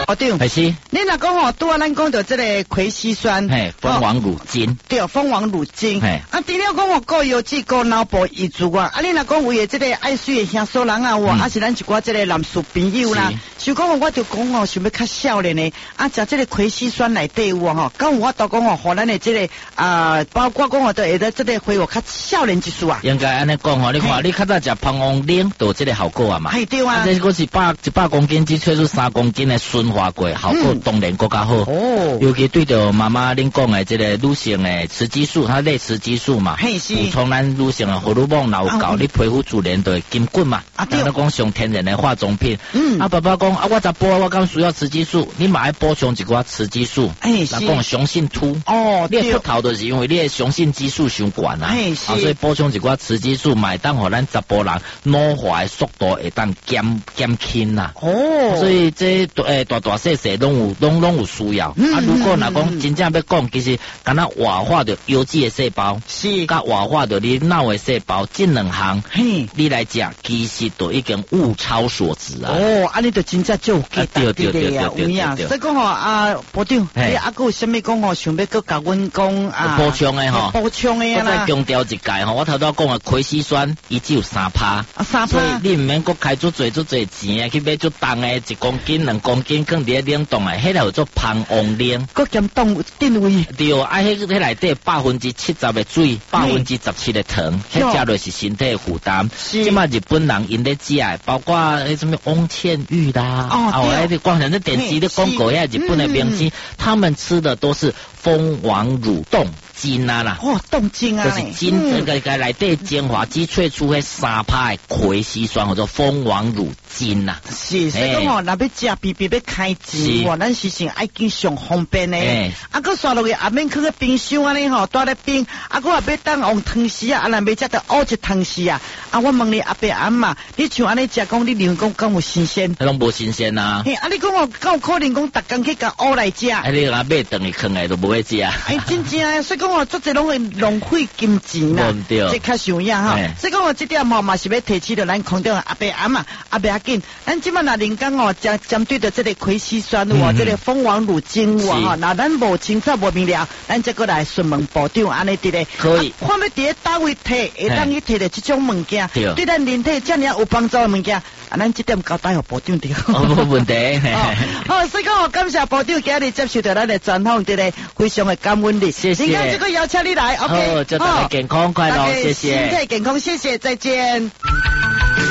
哦对， 还是？ 你若讲吼，拄啊，咱讲到这个葵烯酸， 嘿，蜂王乳精， 对，蜂王乳精。 嘿， 啊，除了讲吼，高油脂、高脑部移植外，啊，你若讲为了这个爱水的兄嫂人啊，啊是咱一寡这个男士朋友啦，就讲吼，我就讲吼，想要较少年的，啊，食这个葵烯酸内底有吼，讲我都讲吼，互咱的这个包括讲吼，都会得这个恢复较少年之数啊。 应该安尼讲吼，你看你较早食蜂王奶都有这个效果啊嘛。 系对啊。 这个是100公斤只萃出3公斤的顺滑过，效果当然更加好。哦。尤其对着妈妈恁讲的这个女性的雌激素，它类雌激素嘛，补充咱女性的荷尔蒙有够，你皮肤自然就会紧滚嘛。啊对。咱讲上天然的化妆品。啊爸爸讲啊，我查甫我刚需要雌激素，你嘛要补充一寡雌激素。咱讲雄性秃。哦。你秃头就是因为你的雄性激素伤悬啊。所以补充一寡雌激素，买当互咱查甫人老化的速度会当减轻啦。哦。所以这大细细拢有需要。啊，如果若讲真正要讲，其实敢若活化着优质的细胞，是，甲活化着你脑的细胞，这两项，你来食，其实都已经物超所值啊。哦，安尼就真正就对。所以讲吼啊，部长，你还佫有啥物讲吼，想要佫甲阮讲啊？补充的吼，补充的啦。我再强调一届吼，我头拄讲的葵烯酸，伊只有3%，所以你唔免佫开足侪钱啊，去买足重的1公斤、2公斤，放伫咧冷冻的，迄个叫做蜂王奶，佫兼定位。对，啊，迄内底70%的水，17%的糖，迄食落是身体的负担。即马日本人因咧食的，包括迄什么翁倩玉啦，迄光像那电视咧广告遐日本的明星，他们吃的都是蜂王乳冻精啊啦。哦，冻精啊，就是精这个内底精华基萃出迄3%的葵烯酸，叫做蜂王乳精啊。是，所以讲哦，若要食必要开钱，哇，咱时常爱见上方便的。啊，佮刷落去也免去个冰箱安尼吼，带咧冰，啊，佮也要当用汤匙啊，啊，若要食得乌一汤匙啊。啊，我问你阿伯阿嬷，你像安尼食讲，你认为讲敢有新鲜？拢无新鲜啊。嘿，啊，你讲哦，敢有可能讲逐工去甲乌来食？啊，你若买等于坑的都无会食。哎，真正啊，所以讲哦，足侪拢会浪费金钱啦。这较想样哈。所以讲哦，这点吼嘛是要提起着咱空中阿伯阿嬷，啊不要紧，咱即摆若人讲哦，针对着这个葵烯酸哇，这个蜂王乳精哇哈，那咱无清楚无明了，咱再过来询问部长安尼伫咧。可以。看要伫咧单位摕，会当去摕着这种物件，对咱人体遮尔有帮助的物件，啊，咱这点交代互部长对。无问题。好，所以讲感谢部长今日接受到咱的专访，伫咧非常的感恩你。谢谢。今天这个邀请你来 ，OK。好，祝大家健康快乐，谢谢。身体健康，谢谢，再见。